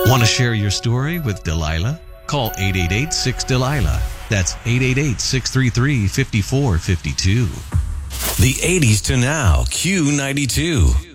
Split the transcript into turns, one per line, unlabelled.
Want to share your story with Delilah? Call 888-6-DELILAH. That's 888-633-5452.
The 80s to now, Q92.